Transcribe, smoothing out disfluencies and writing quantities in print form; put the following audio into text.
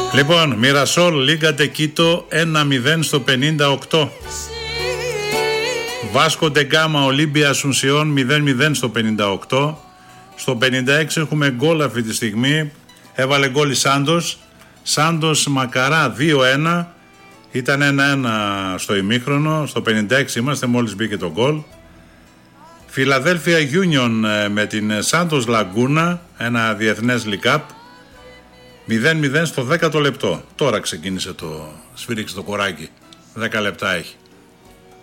Λοιπόν, Μιρασόλ, Λίγκα Τεκίτο 1-0 στο 58. Βάσκο Ντεγκάμα, Ολύμπια Ασουνσιόν 0-0 στο 58. Στο 56 έχουμε γκολ αυτή τη στιγμή. Έβαλε γκολ η Σάντος Μακαρά 2-1. Ήταν 1-1 στο ημίχρονο. Στο 56 είμαστε, μόλις μπήκε το γκολ. Φιλαδέλφια Union με την Σάντος Λαγκούνα, ένα διεθνές League Cup, 0-0 στο 10ο λεπτό. Τώρα ξεκίνησε το σφυρίξει το κοράκι. 10 λεπτά έχει.